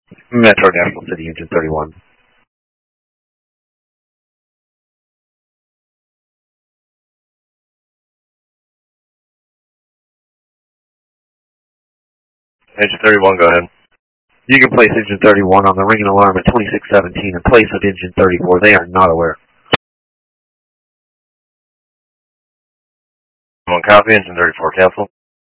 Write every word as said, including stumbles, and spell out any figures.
Metro National City, Engine thirty-one. Engine thirty-one, go ahead. You can place Engine thirty-one on the ringing alarm at twenty-six seventeen in place of Engine thirty-four. They are not aware. One copy, Engine thirty-four, cancel.